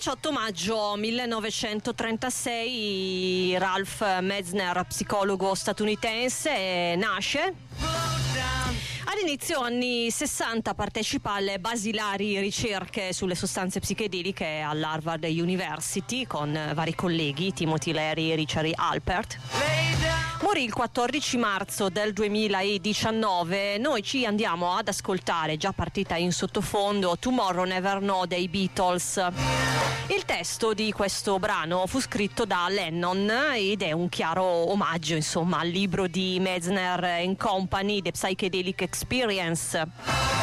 18 maggio 1936 Ralph Metzner, psicologo statunitense, nasce. All'inizio anni 60 partecipa alle basilari ricerche sulle sostanze psichedeliche all'Harvard University con vari colleghi, Timothy Leary e Richard Alpert. Morì il 14 marzo del 2019. Noi ci andiamo ad ascoltare, già partita in sottofondo, Tomorrow Never Know dei Beatles. Il testo di questo brano fu scritto da Lennon ed è un chiaro omaggio, insomma, al libro di Metzner and Company, The Psychedelic Experience.